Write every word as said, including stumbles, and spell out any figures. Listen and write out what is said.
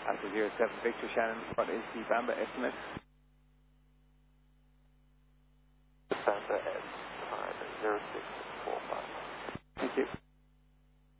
Alpha zero seven Victor Shannon, what is the Bamba estimate? Bamba S five zero six four five. Thank you.